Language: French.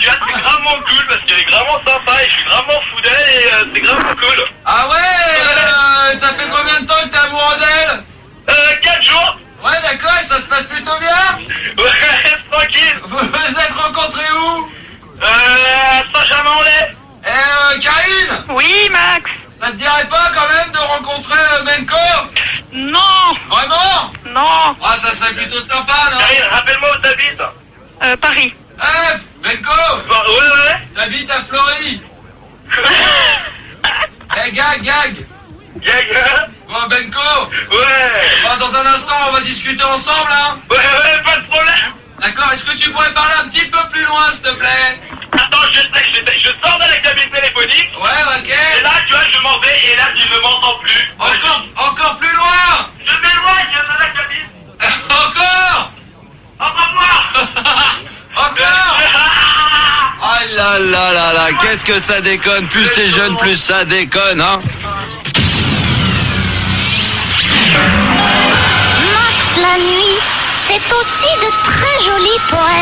Juliette, c'est gravement cool parce qu'elle est gravement sympa et je suis gravement fou d'elle et c'est gravement cool. Ah ouais, ça fait combien de temps que t'es amoureux d'elle? 4 jours. Ouais, d'accord, et ça se passe plutôt bien? Ouais, tranquille. Vous vous êtes rencontrés où? À Saint-Germain-en-Laye. Karine, Oui, Max. ça te dirait pas quand même de rencontrer Benko? Non, Vraiment? non. Ah, ça serait plutôt sympa, non? Karine, rappelle-moi où t'habites. Paris. Benko, Ouais. t'habites à Fleury. Gag. Gag. Bon, Benko, Ouais. bon, dans un instant, on va discuter ensemble, hein? Ouais, pas de problème. D'accord, est-ce que tu pourrais parler un petit peu plus loin, s'il te plaît? Attends, je sors de la cabine téléphonique. Ouais, ok. Et là, tu vois, je m'en vais et là, tu ne m'entends plus. Encore plus loin. Je m'éloigne de la cabine. Encore. Au revoir. Encore. Ah là, qu'est-ce que ça déconne. Plus c'est jeune, plus ça déconne, hein. Max la nuit, c'est aussi de très jolis poèmes.